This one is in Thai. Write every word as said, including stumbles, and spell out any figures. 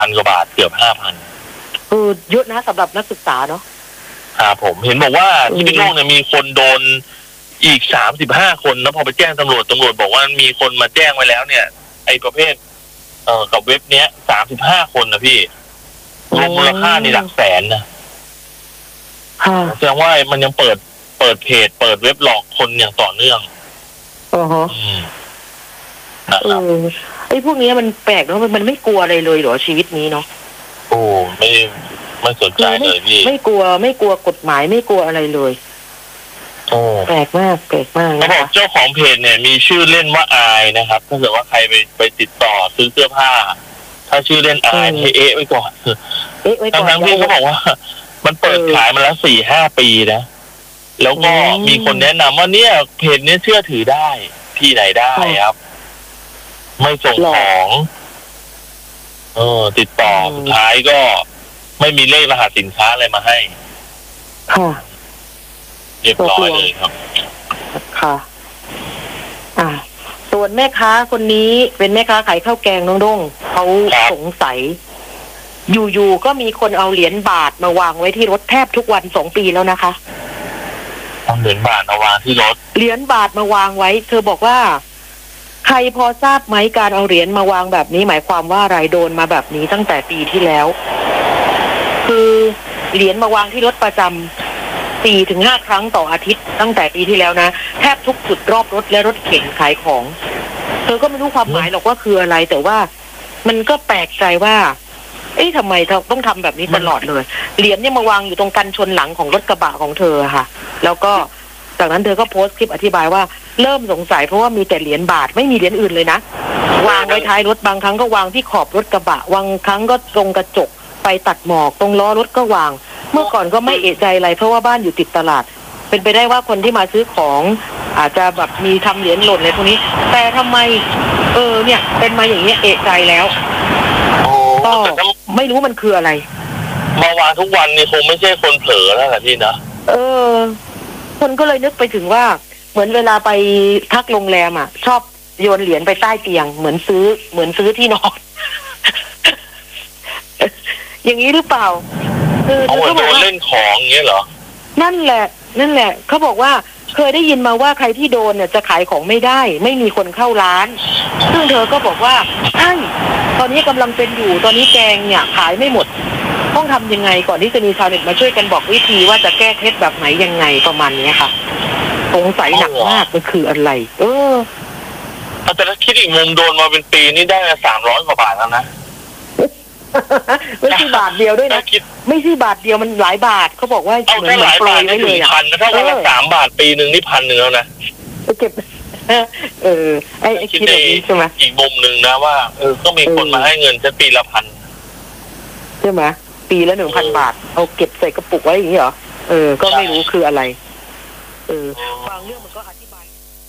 พันกว่าบาทเกือบห้าพันเออเยอะนะสำหรับนักศึกษาเนาะครับผมเห็นบอกว่าที่พิษณุโลกเนี่ยมีคนโดนอีกสามสิบห้าคนแล้วพอไปแจ้งตำรวจตำรวจบอกว่ามีคนมาแจ้งไว้แล้วเนี่ยไอ้ประเภทเอ่อกับเว็บเนี้ยสามสิบห้าคนนะพี่รวมมูลค่าในหลักแสนนะแสดงว่ามันยังเปิดเปิดเพจเปิดเว็บหลอกคนอย่างต่อเนื่องอ๋อฮะเออไอ้พวกนี้มันแปลกเนาะมันไม่กลัวอะไรเลยเหรอชีวิตนี้เนาะโอ้ไม่ไม่สนใจเลยพี่ไม่กลัวไม่กลัวกฎหมายไม่กลัวอะไรเลยโอ้แปลกมากแปลกมากเขาบอกเจ้าของเพจเนี่ยมีชื่อเล่นว่าอายนะครับถ้าเกิดว่าใครไปไปติดต่อซื้อเสื้อผ้าถ้าชื่อเล่นอายให้เอ๊ะไว้ก่อนเอ๊ะไว้ก่อนทั้งที่เขาบอกว่ามันเปิดขายมาแล้วสี่ห้าปีนะแล้วก็มีคนแนะนำว่าเนี่ยเพจนี้เชื่อถือได้ที่ไหนได้ครับไม่ส่งของเออติดต่อสุดท้ายก็ไม่มีเลขรหัสสินค้าอะไรมาให้ค่ะเรียบร้อยเลยครับค่ะอ่าส่วนแม่ค้าคนนี้เป็นแม่ค้าขายข้าวแกงน้องด้งเขาสงสัยอยู่ๆก็มีคนเอาเหรียญบาทมาวางไว้ที่รถแทบทุกวันสองปีแล้วนะคะเอาเหรียญบาทมาวางที่รถเหรียญบาทมาวางไว้เธอบอกว่าใครพอทราบไหมการเอาเหรียญมาวางแบบนี้หมายความว่าอะไรโดนมาแบบนี้ตั้งแต่ปีที่แล้วคือเหรียญมาวางที่รถประจำสี่ถึงห้าครั้งต่ออาทิตย์ตั้งแต่ปีที่แล้วนะแทบทุกจุดรอบรถและรถเข็นขายของเธอก็ไม่รู้ความหมายหรอกว่าคืออะไรแต่ว่ามันก็แปลกใจว่าเอ๊ะทำไมเธอต้องทำแบบนี้ตลอดเลยเหรียญเนี่ยมาวางอยู่ตรงกันชนหลังของรถกระบะของเธอค่ะแล้วก็จากนั้นเธอก็โพสต์คลิปอธิบายว่าเริ่มสงสัยเพราะว่ามีแต่เหรียญบาทไม่มีเหรียญอื่นเลยนะวางไว้ท้ายรถบางครั้งก็วางที่ขอบรถกระบะบางครั้งก็ตรงกระจกไปตัดหมอกตรงล้อรถก็วางเมื่อก่อนก็ไม่เอะใจอะไรเพราะว่าบ้านอยู่ติดตลาดเป็นไปได้ว่าคนที่มาซื้อของอาจจะแบบมีทำเหรียญหล่นอะไรพวกนี้แต่ทำไมเออเนี่ยเป็นมาอย่างนี้เอะใจแล้วก็ไม่รู้มันคืออะไรมาวางทุกวันนี่คงไม่ใช่คนเผลอแล้วแหละพี่นะเออคนก็เลยนึกไปถึงว่าเหมือนเวลาไปพักโรงแรมอ่ะชอบโยนเหรียญไปใต้เตียงเหมือนซื้อเหมือนซื้อที่นอน อย่างนี้หรือเปล่าคือเขาบอกว่าเล่นของอย่างเงี้ยเหรอนั่นแหละนั่นแหละเขาบอกว่าเคยได้ยินมาว่าใครที่โดนเนี่ยจะขายของไม่ได้ไม่มีคนเข้าร้านซึ่งเธอก็บอกว่าใช่ตอนนี้กำลังเป็นอยู่ตอนนี้แกงเนี่ยขายไม่หมดต้องทำยังไงก่อนที่จะมีชาวเน็ตมาช่วยกันบอกวิธีว่าจะแก้เคล็ดแบบไหนยังไงประมาณนี้ค่ะสงสัยหนักมากมันคืออะไรเออแต่ถ้าคิดอีกมุมโดนมาเป็นปีนี่ได้สามร้อยกว่าบาทแล้วนะไม่ใช่บาทเดียวด้วยนะไม่ใช่บาทเดียวมันหลายบาทเขาบอกว่าเอาแค่หลายบาทไม่ถึงพันถ้าวันละสามบาทปีหนึ่งนี่พันหนึ่งแล้วนะเก็บเออไอ้ไอ้คิดแบบนี้ใช่ไหมอีกมุมหนึ่งนะว่าเออก็มีคนมาให้เงินแค่ปีละพันใช่ไหมปีละหนึ่งพันบาทเอาเก็บใส่กระปุกไว้อย่างนี้เหรอเออก็ไม่รู้คืออะไรเออบางเรื่องมันก็อธิ